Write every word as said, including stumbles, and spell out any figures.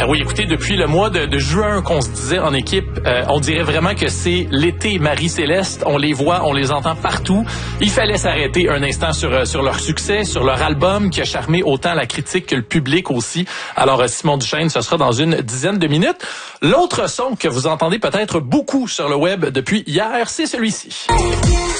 oui, écoutez, depuis le mois de, de juin qu'on se disait en équipe, euh, on dirait vraiment que c'est l'été Marie-Céleste. On les voit, on les entend partout. Il fallait s'arrêter un instant sur, sur leur succès, sur leur album qui a charmé autant la critique que le public aussi. Alors, Simon Duchesne, ce sera dans une dizaine de minutes. L'autre son que vous entendez peut-être beaucoup sur le web depuis hier, c'est celui-ci.